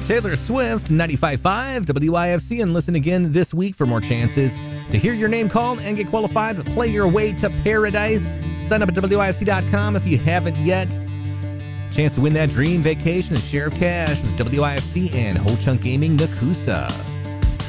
Taylor Swift, 95.5 WIFC, and listen again this week for more chances to hear your name called and get qualified to play your way to paradise. Sign up at WIFC.com if you haven't yet. Chance to win that dream vacation and share of cash with WIFC and Ho Chunk Gaming Nakusa.